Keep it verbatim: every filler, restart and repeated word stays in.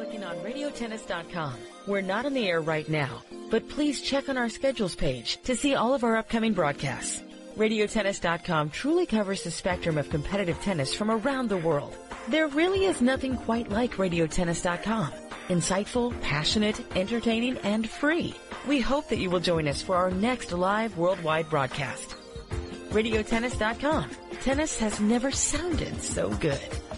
working on radio tennis dot com. We're not on the air right now, but please check on our schedules page to see all of our upcoming broadcasts. radio tennis dot com truly covers the spectrum of competitive tennis from around the world. There really is nothing quite like radio tennis dot com. Insightful, passionate, entertaining, and free. We hope that you will join us for our next live worldwide broadcast. radio tennis dot com. Tennis has never sounded so good.